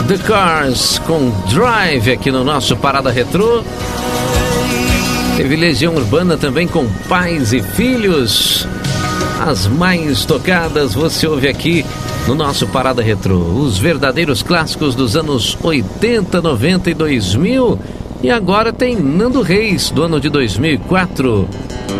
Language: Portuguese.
The Cars com Drive aqui no nosso Parada Retrô. Teve Legião Urbana também com Pais e Filhos. As mais tocadas você ouve aqui no nosso Parada Retrô. Os verdadeiros clássicos dos anos 80, 90 e 2000. E agora tem Nando Reis, do ano de 2004.